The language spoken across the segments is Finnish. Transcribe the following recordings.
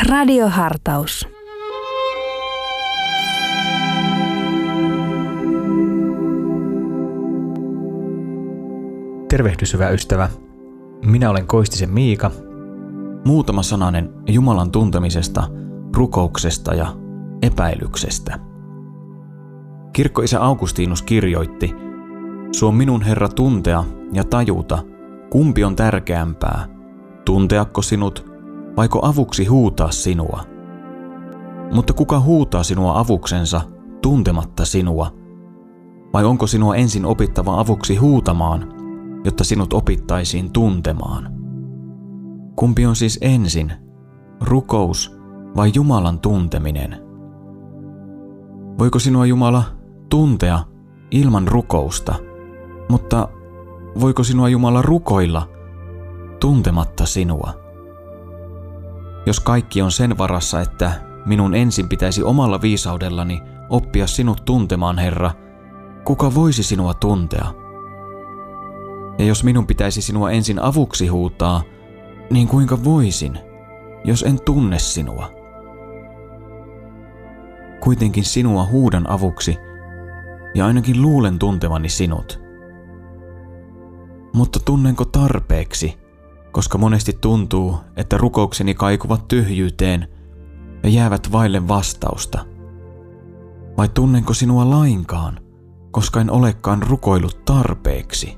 Radiohartaus. Tervehdys, hyvä ystävä. Minä olen Koistisen Miika. Muutama sananen Jumalan tuntemisesta, rukouksesta ja epäilyksestä. Kirkkoisä Augustinus kirjoitti: "Suo minun, Herra, tuntea ja tajuta, kumpi on tärkeämpää, tunteako sinut, vaiko avuksi huutaa sinua? Mutta kuka huutaa sinua avuksensa, tuntematta sinua? Vai onko sinua ensin opittava avuksi huutamaan, jotta sinut opittaisiin tuntemaan? Kumpi on siis ensin, rukous vai Jumalan tunteminen? Voiko sinua Jumala tuntea ilman rukousta, mutta voiko sinua Jumala rukoilla tuntematta sinua? Jos kaikki on sen varassa, että minun ensin pitäisi omalla viisaudellani oppia sinut tuntemaan, Herra, kuka voisi sinua tuntea? Ja jos minun pitäisi sinua ensin avuksi huutaa, niin kuinka voisin, jos en tunne sinua? Kuitenkin sinua huudan avuksi, ja ainakin luulen tuntevani sinut. Mutta tunnenko tarpeeksi, koska monesti tuntuu, että rukoukseni kaikuvat tyhjyyteen ja jäävät vaille vastausta? Vai tunnenko sinua lainkaan, koska en olekaan rukoillut tarpeeksi?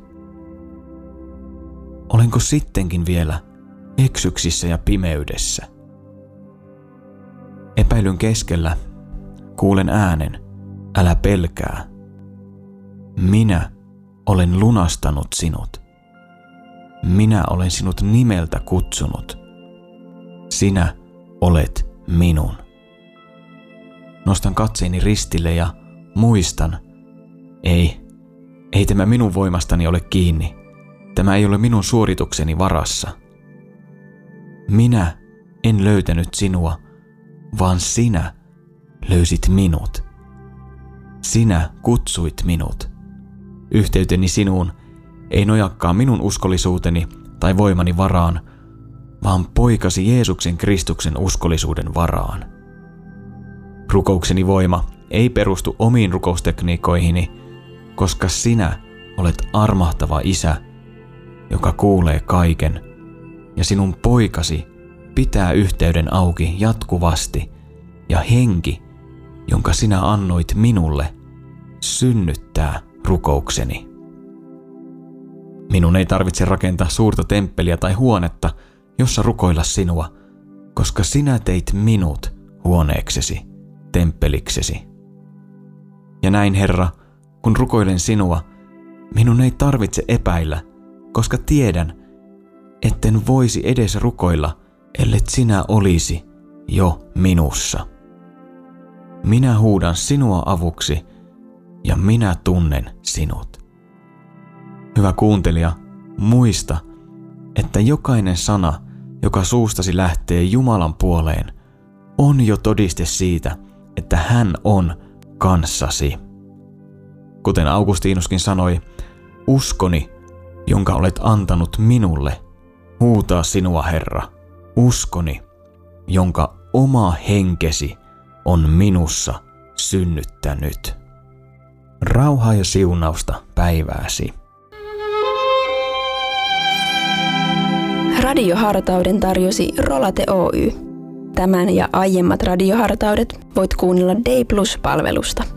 Olenko sittenkin vielä eksyksissä ja pimeydessä? Epäilyn keskellä kuulen äänen: älä pelkää. Minä olen lunastanut sinut. Minä olen sinut nimeltä kutsunut. Sinä olet minun. Nostan katseeni ristille ja muistan: ei tämä minun voimastani ole kiinni. Tämä ei ole minun suoritukseni varassa. Minä en löytänyt sinua, vaan sinä löysit minut. Sinä kutsuit minut. Yhteyteni sinuun ei nojakkaan minun uskollisuuteni tai voimani varaan, vaan poikasi Jeesuksen Kristuksen uskollisuuden varaan. Rukoukseni voima ei perustu omiin rukoustekniikoihini, koska sinä olet armahtava Isä, joka kuulee kaiken, ja sinun poikasi pitää yhteyden auki jatkuvasti, ja henki, jonka sinä annoit minulle, synnyttää rukoukseni. Minun ei tarvitse rakentaa suurta temppeliä tai huonetta, jossa rukoilla sinua, koska sinä teit minut huoneeksesi, temppeliksesi. Ja näin, Herra, kun rukoilen sinua, minun ei tarvitse epäillä, koska tiedän, etten voisi edes rukoilla, ellet sinä olisi jo minussa. Minä huudan sinua avuksi, ja minä tunnen sinut. Hyvä kuuntelija, muista, että jokainen sana, joka suustasi lähtee Jumalan puoleen, on jo todiste siitä, että hän on kanssasi. Kuten Augustinuskin sanoi: uskoni, jonka olet antanut minulle, huutaa sinua, Herra. Uskoni, jonka oma henkesi on minussa synnyttänyt. Rauhaa ja siunausta päivääsi. Radiohartauden tarjosi Rolate Oy. Tämän ja aiemmat radiohartaudet voit kuunnella Day Plus-palvelusta.